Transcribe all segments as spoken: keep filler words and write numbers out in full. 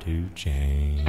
to change.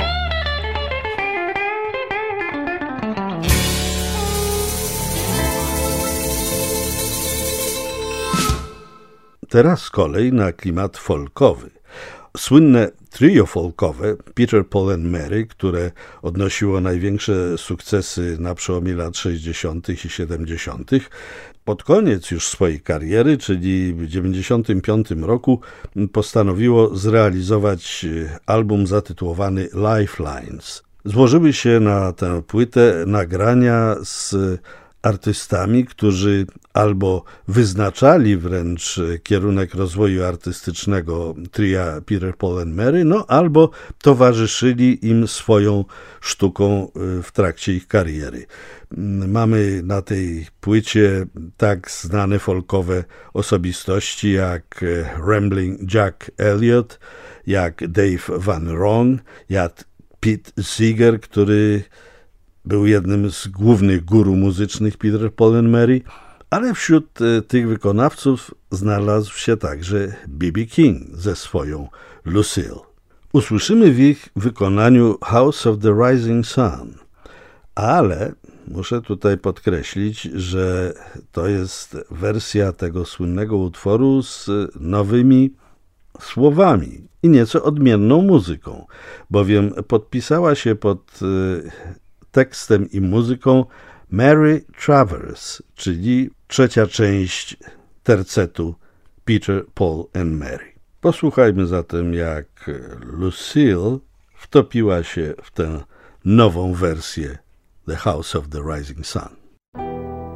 Teraz z kolei na klimat folkowy. Słynne trio folkowe Peter, Paul and Mary, które odnosiło największe sukcesy na przełomie lat sześćdziesiątych i siedemdziesiątych, pod koniec już swojej kariery, czyli w dziewięćdziesiątym piątym roku, postanowiło zrealizować album zatytułowany Lifelines. Złożyły się na tę płytę nagrania z artystami, którzy albo wyznaczali wręcz kierunek rozwoju artystycznego tria Peter, Paul and Mary, no albo towarzyszyli im swoją sztuką w trakcie ich kariery. Mamy na tej płycie tak znane folkowe osobistości jak Rambling Jack Elliott, jak Dave Van Ronk, jak Pete Seeger, który był jednym z głównych guru muzycznych Peter, Paul and Mary, ale wśród tych wykonawców znalazł się także B B King ze swoją Lucille. Usłyszymy w ich wykonaniu House of the Rising Sun, ale muszę tutaj podkreślić, że to jest wersja tego słynnego utworu z nowymi słowami i nieco odmienną muzyką, bowiem podpisała się pod tekstem i muzyką Mary Travers, czyli trzecia część tercetu Peter, Paul and Mary. Posłuchajmy zatem, jak Lucille wtopiła się w tę nową wersję The House of the Rising Sun.